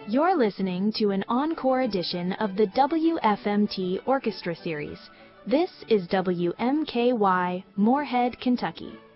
You're listening to an encore edition of the WFMT Orchestra Series. This is WMKY, Moorhead, Kentucky.